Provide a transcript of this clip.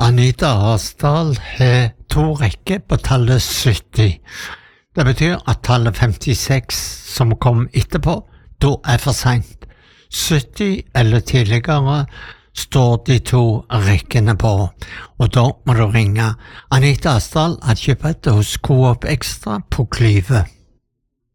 Anita Asdal har 2 rekker på tallet 70. Det betyr at tallet 56 som kom etterpå, da for sent. 70 eller tidligere står de 2 rekkene på, og da må du ringe. Anita Asdal har kjøpt hos Coop Extra på Klyve.